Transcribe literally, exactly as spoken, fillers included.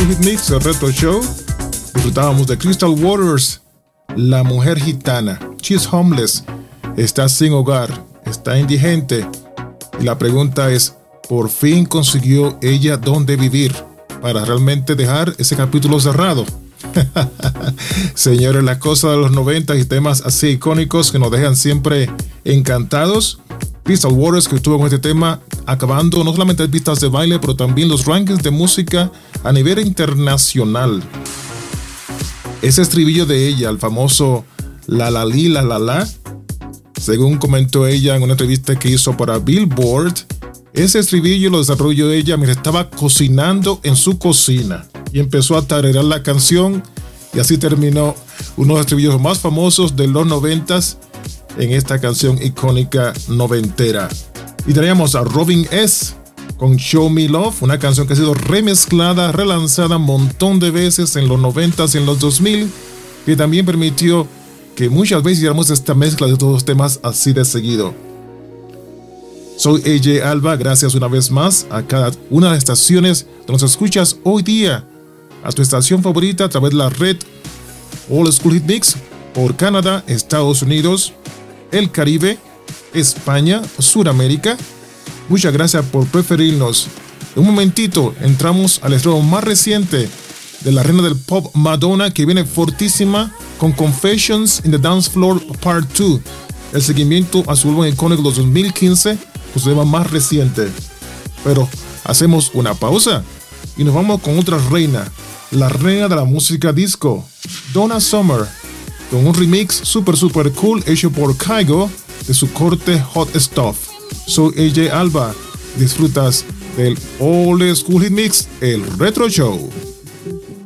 School Hit Mix, el Retro Show. Disfrutábamos de Crystal Waters, La Mujer Gitana. She's homeless, está sin hogar, está indigente. Y la pregunta es, ¿por fin consiguió ella dónde vivir para realmente dejar ese capítulo cerrado? Señores, las cosas de los noventa y temas así icónicos que nos dejan siempre encantados. Crystal Waters, que estuvo con este tema acabando no solamente pistas de baile, pero también los rankings de música a nivel internacional. Ese estribillo de ella, el famoso la la li la la la, según comentó ella en una entrevista que hizo para Billboard, ese estribillo lo desarrolló ella mientras estaba cocinando en su cocina y empezó a tararear la canción, y así terminó uno de los estribillos más famosos de los noventas en esta canción icónica noventera. Y teníamos a Robin S. con Show Me Love, una canción que ha sido remezclada, relanzada un montón de veces en los noventas y en los dos mil, que también permitió que muchas veces hiciéramos esta mezcla de todos los temas así de seguido. Soy A J Alba, gracias una vez más a cada una de las estaciones donde nos escuchas hoy día, a tu estación favorita a través de la red All School Hit Mix por Canadá, Estados Unidos, el Caribe, España, Sudamérica. Muchas gracias por preferirnos. En un momentito entramos al estreno más reciente de la reina del pop Madonna, que viene fortísima con Confessions in the Dance Floor Part dos, el seguimiento a su álbum icónico de dos mil quince, con su tema más reciente. Pero hacemos una pausa y nos vamos con otra reina, la reina de la música disco, Donna Summer, con un remix super super cool hecho por Kygo de su corte Hot Stuff. Soy A J Alba, disfrutas del All School Hit Mix, el Retro Show.